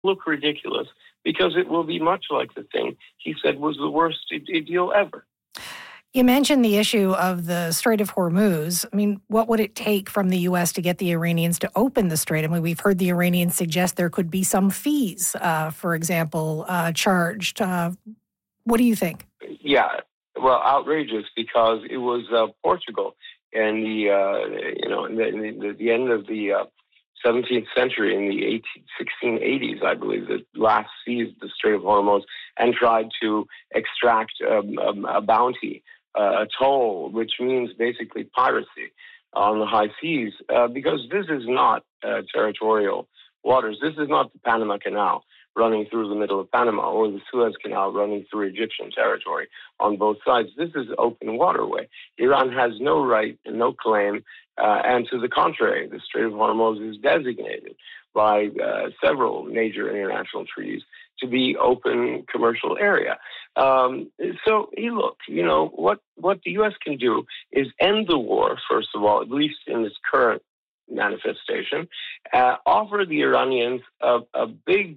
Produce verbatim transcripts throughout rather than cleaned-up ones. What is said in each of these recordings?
look ridiculous because it will be much like the thing he said was the worst deal ever. You mentioned the issue of the Strait of Hormuz. I mean, what would it take from the U S to get the Iranians to open the strait? I mean, we've heard the Iranians suggest there could be some fees, uh, for example, uh, charged. Uh, what do you think? Yeah, well, outrageous because it was uh, Portugal and the uh, you know in the, in the, the end of the uh, seventeenth century, in the sixteen eighties, I believe, that last seized the Strait of Hormuz and tried to extract um, um, a bounty. Uh, a toll, which means basically piracy on the high seas, uh, because this is not uh, territorial waters. This is not the Panama Canal running through the middle of Panama or the Suez Canal running through Egyptian territory on both sides. This is open waterway. Iran has no right and no claim, uh, and to the contrary, the Strait of Hormuz is designated by uh, several major international treaties to be open commercial area. Um, so, hey, look, you know, what, what the U S can do is end the war, first of all, at least in its current manifestation, uh, offer the Iranians a, a big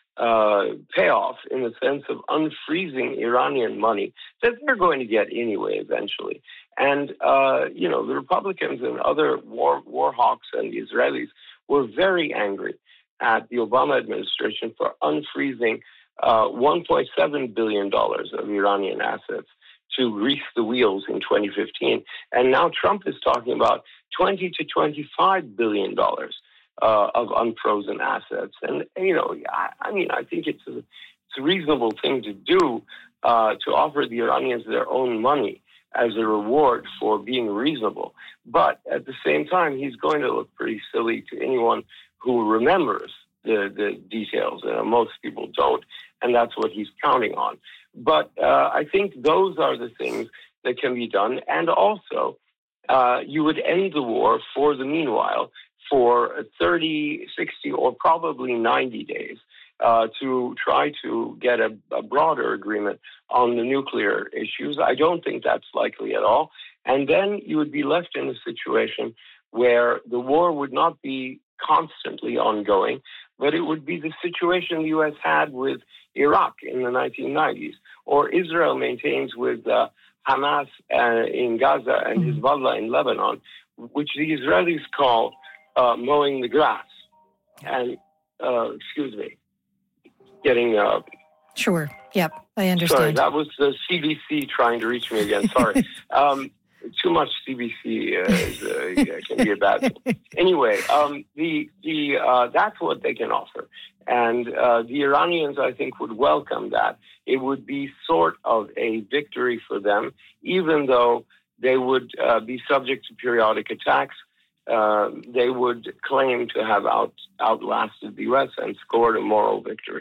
uh, payoff in the sense of unfreezing Iranian money that they're going to get anyway eventually. And, uh, you know, the Republicans and other war, war hawks and the Israelis were very angry at the Obama administration for unfreezing uh, one point seven billion dollars of Iranian assets to grease the wheels in twenty fifteen. And now Trump is talking about twenty to twenty-five billion dollars uh, of unfrozen assets. And, you know, I, I mean, I think it's a, it's a reasonable thing to do uh, to offer the Iranians their own money as a reward for being reasonable. But at the same time, he's going to look pretty silly to anyone who remembers the, the details. And most people don't, and that's what he's counting on. But uh, I think those are the things that can be done. And also, uh, you would end the war for the meanwhile for thirty, sixty, or probably ninety days uh, to try to get a, a broader agreement on the nuclear issues. I don't think that's likely at all. And then you would be left in a situation where the war would not be constantly ongoing, but it would be the situation the U S had with Iraq in the nineteen nineties, or Israel maintains with uh, Hamas uh, in Gaza and mm-hmm. Hezbollah in Lebanon, which the Israelis call uh, mowing the grass. And, uh, excuse me, getting... Uh, sure, yep, I understand. Sorry, that was the C B C trying to reach me again, sorry. um, Too much C B C uh, is, uh, can be a bad thing. Anyway, um, the the uh, that's what they can offer, and uh, the Iranians, I think, would welcome that. It would be sort of a victory for them, even though they would uh, be subject to periodic attacks. Uh, they would claim to have out outlasted the U S and scored a moral victory.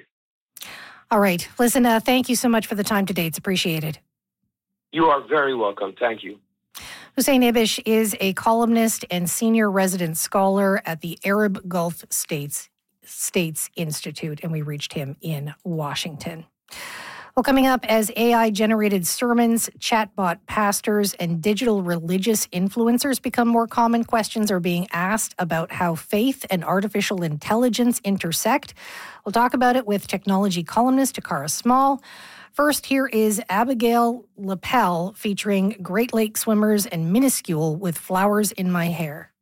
All right, listen. Uh, thank you so much for the time today. It's appreciated. You are very welcome. Thank you. Hussein Ibish is a columnist and senior resident scholar at the Arab Gulf States States Institute, and we reached him in Washington. Well, coming up, as A I-generated sermons, chatbot pastors, and digital religious influencers become more common, questions are being asked about how faith and artificial intelligence intersect. We'll talk about it with technology columnist Takara Small. First, here is Abigail Lapel featuring Great Lake swimmers and Minuscule with Flowers in My Hair.